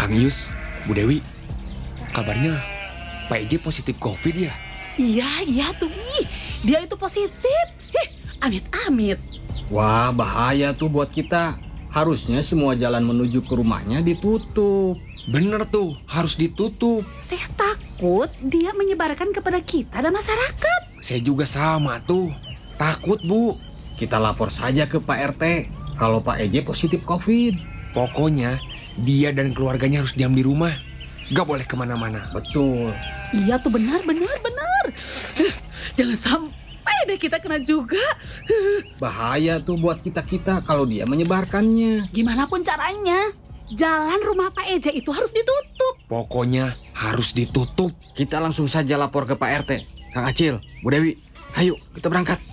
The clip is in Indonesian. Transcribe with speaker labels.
Speaker 1: Kang Yus, Bu Dewi, kabarnya Pak Eje positif COVID ya?
Speaker 2: Iya tuh, dia itu positif. Amit-amit.
Speaker 3: Wah, bahaya tuh buat kita. Harusnya semua jalan menuju ke rumahnya ditutup.
Speaker 1: Bener tuh, harus ditutup.
Speaker 2: Saya takut dia menyebarkan kepada kita dan masyarakat.
Speaker 1: Saya juga sama tuh, takut Bu.
Speaker 3: Kita lapor saja ke Pak RT kalau Pak EJ positif COVID.
Speaker 1: Pokoknya dia dan keluarganya harus diam di rumah. Gak boleh kemana-mana.
Speaker 3: Betul.
Speaker 2: Iya tuh, benar. Jangan sampai deh kita kena juga.
Speaker 3: Bahaya tuh buat kita kalau dia menyebarkannya.
Speaker 2: Gimana pun caranya, jalan rumah Pak Eja itu harus ditutup.
Speaker 1: Pokoknya harus ditutup.
Speaker 3: Kita langsung saja lapor ke Pak RT. Kang Acil, Bu Dewi, ayo kita berangkat.